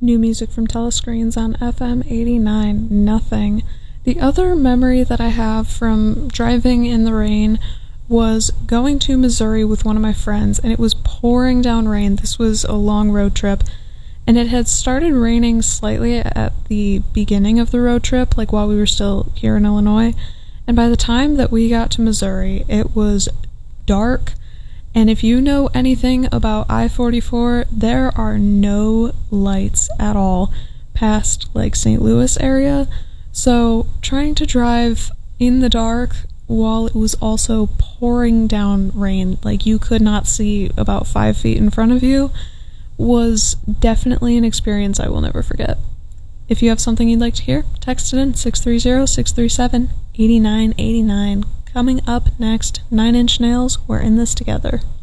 New music from Telescreens on FM 89, nothing. The other memory that I have from driving in the rain was going to Missouri with one of my friends, and it was pouring down rain. This was a long road trip, and it had started raining slightly at the beginning of the road trip, like while we were still here in Illinois, and by the time that we got to Missouri, it was dark. And if you know anything about I-44, there are no lights at all past like St. Louis area. So trying to drive in the dark while it was also pouring down rain, like you could not see about 5 feet in front of you, was definitely an experience I will never forget. If you have something you'd like to hear, text it in 630-637-8989. Coming up next, 9 Inch Nails, we're in this together.